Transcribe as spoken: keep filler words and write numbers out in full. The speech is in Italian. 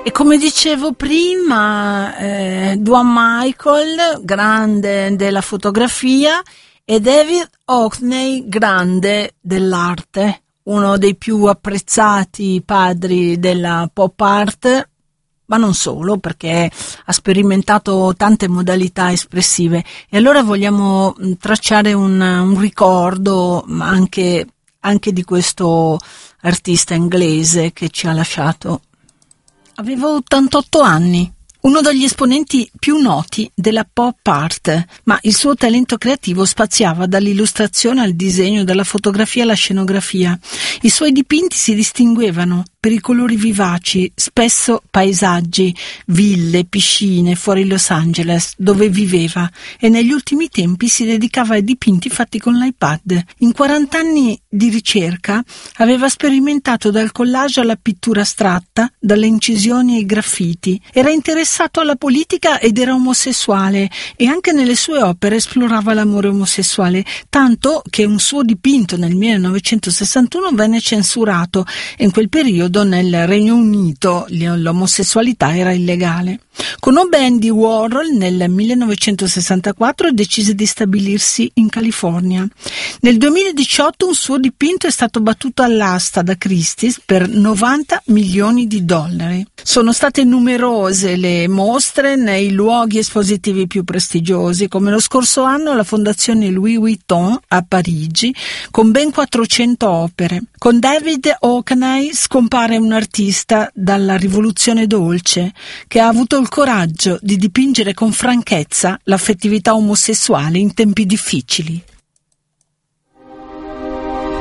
E come dicevo prima, eh, Duane Michael, grande della fotografia, e David Hockney, grande dell'arte, uno dei più apprezzati padri della pop art, ma non solo, perché ha sperimentato tante modalità espressive. E allora vogliamo tracciare un, un ricordo anche, anche di questo artista inglese che ci ha lasciato. Aveva ottantotto anni, uno degli esponenti più noti della pop art, ma il suo talento creativo spaziava dall'illustrazione al disegno, dalla fotografia alla scenografia. I suoi dipinti si distinguevano per i colori vivaci, spesso paesaggi, ville, piscine fuori Los Angeles, dove viveva, e negli ultimi tempi si dedicava ai dipinti fatti con l'iPad. In quaranta anni di ricerca aveva sperimentato dal collage alla pittura astratta, dalle incisioni ai graffiti. Era interessato alla politica ed era omosessuale, e anche nelle sue opere esplorava l'amore omosessuale, tanto che un suo dipinto nel millenovecentosessantuno venne censurato, e in quel periodo nel Regno Unito l'omosessualità era illegale. Conobbe Andy Warhol nel millenovecentosessantaquattro e decise di stabilirsi in California. Nel duemiladiciotto un suo dipinto è stato battuto all'asta da Christie's per novanta milioni di dollari. Sono state numerose le mostre nei luoghi espositivi più prestigiosi, come lo scorso anno la Fondazione Louis Vuitton a Parigi, con ben quattrocento opere. Con David Hockney scompare un artista dalla rivoluzione dolce, che ha avuto il coraggio di dipingere con franchezza l'affettività omosessuale in tempi difficili.